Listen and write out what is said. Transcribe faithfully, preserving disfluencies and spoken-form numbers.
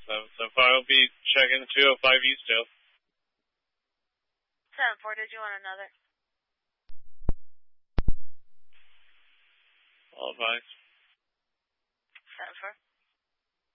So, so far I'll be checking two oh five East Hill. seven four, did you want another? All advised. seven four.